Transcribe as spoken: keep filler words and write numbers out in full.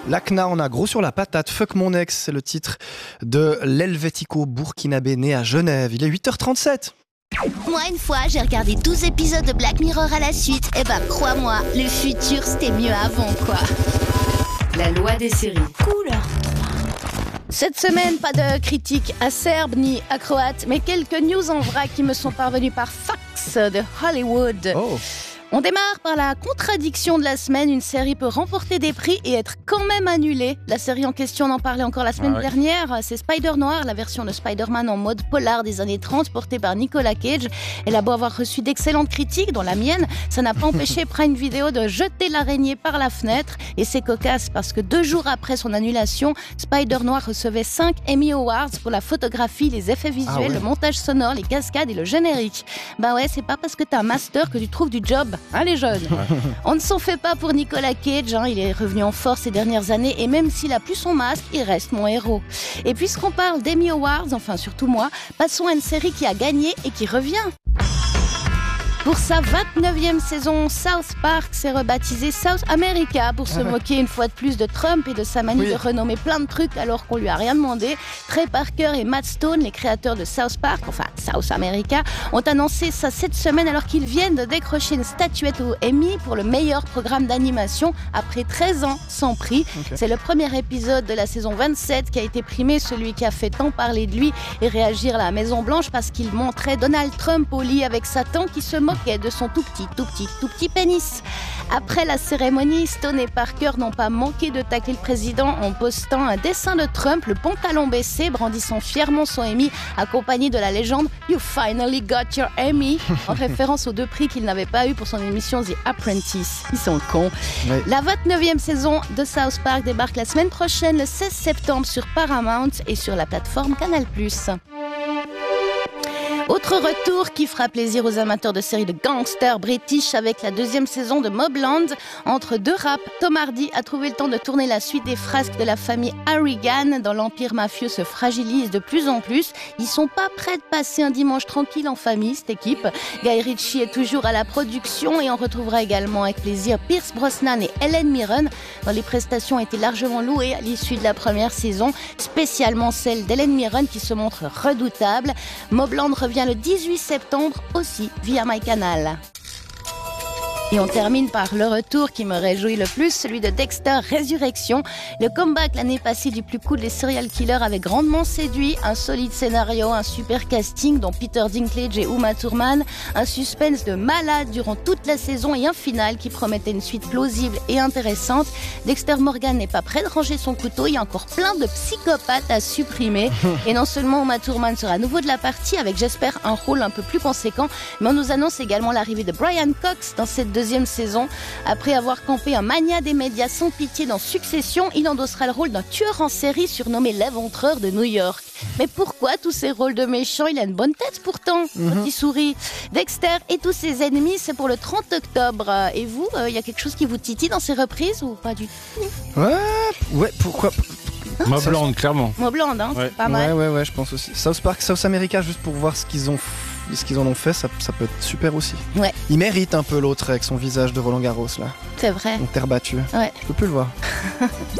L'A C N A en a gros sur la patate. Fuck mon ex, c'est le titre de l'Helvético burkinabé né à Genève. Il est huit heures trente-sept. Moi, une fois, j'ai regardé douze épisodes de Black Mirror à la suite. Et bah, crois-moi, le futur, c'était mieux avant, quoi. La loi des séries. Cool. Cette semaine, pas de critiques acerbes ni acroates, mais quelques news en vrac qui me sont parvenues par fax de Hollywood. Oh. On démarre par la contradiction de la semaine. Une série peut remporter des prix et être quand même annulée. La série en question, on en parlait encore la semaine ah ouais. dernière. C'est Spider Noir, la version de Spider-Man en mode polar des années trente, portée par Nicolas Cage. Elle a beau avoir reçu d'excellentes critiques, dont la mienne, ça n'a pas empêché Prime Video de jeter l'araignée par la fenêtre. Et c'est cocasse parce que deux jours après son annulation, Spider Noir recevait cinq Emmy Awards pour la photographie, les effets visuels, ah ouais. le montage sonore, les cascades et le générique. Bah ouais, c'est pas parce que t'as un master que tu trouves du job. Hein, les jeunes. On ne s'en fait pas pour Nicolas Cage, hein, il est revenu en force ces dernières années et même s'il a plus son masque, il reste mon héros. Et puisqu'on parle d'Emmy Awards, enfin surtout moi, passons à une série qui a gagné et qui revient. Pour sa vingt-neuvième saison, South Park s'est rebaptisé South America pour se moquer une fois de plus de Trump et de sa manie oui. de renommer plein de trucs alors qu'on lui a rien demandé. Trey Parker et Matt Stone, les créateurs de South Park, enfin South America, ont annoncé ça cette semaine alors qu'ils viennent de décrocher une statuette au Emmy pour le meilleur programme d'animation après treize ans sans prix. Okay. C'est le premier épisode de la saison vingt-sept qui a été primé, celui qui a fait tant parler de lui et réagir à la Maison Blanche parce qu'il montrait Donald Trump au lit avec Satan qui se moque de son tout petit, tout petit, tout petit pénis. Après la cérémonie, Stone et Parker n'ont pas manqué de tacler le président en postant un dessin de Trump, le pantalon baissé, brandissant fièrement son Emmy, accompagné de la légende « You finally got your Emmy » en référence aux deux prix qu'il n'avait pas eu pour son émission The Apprentice. Ils sont cons. Oui. La vingt-neuvième saison de South Park débarque la semaine prochaine, le seize septembre, sur Paramount et sur la plateforme Canal plus. Autre retour qui fera plaisir aux amateurs de séries de gangsters british avec la deuxième saison de Mobland. Entre deux raps, Tom Hardy a trouvé le temps de tourner la suite des frasques de la famille Harrigan. Dans l'empire mafieux se fragilise de plus en plus. Ils sont pas prêts de passer un dimanche tranquille en famille, cette équipe. Guy Ritchie est toujours à la production et on retrouvera également avec plaisir Pierce Brosnan et Helen Mirren, dont les prestations ont été largement louées à l'issue de la première saison, spécialement celle d'Helen Mirren qui se montre redoutable. Mobland revient le dix-huit septembre aussi via MyCanal. Et on termine par le retour qui me réjouit le plus, celui de Dexter Résurrection. Le comeback l'année passée du plus cool des serial killers avait grandement séduit. Un solide scénario, un super casting dont Peter Dinklage et Uma Thurman, un suspense de malade durant toute la saison et un final qui promettait une suite plausible et intéressante. Dexter Morgan n'est pas prêt de ranger son couteau, il y a encore plein de psychopathes à supprimer. Et non seulement Uma Thurman sera à nouveau de la partie avec, j'espère, un rôle un peu plus conséquent, mais on nous annonce également l'arrivée de Brian Cox dans cette deuxième saison. Après avoir campé un mania des médias sans pitié dans Succession, il endossera le rôle d'un tueur en série surnommé l'Éventreur de New York. Mais pourquoi tous ces rôles de méchants? Il a une bonne tête pourtant, mm-hmm. quand il sourit. Dexter et tous ses ennemis, c'est pour le trente octobre. Et vous, il euh, y a quelque chose qui vous titille dans ces reprises ou pas du tout? Ouais, ouais, pourquoi hein? Mobland, clairement. Mobland, hein, ouais. c'est pas mal. Ouais, ouais, ouais, je pense aussi. South Park, South America, juste pour voir ce qu'ils ont ce qu'ils en ont fait, ça, ça peut être super aussi. Ouais. Il mérite un peu l'autre avec son visage de Roland Garros là. C'est vrai. En terre battue. Ouais. Je peux plus le voir.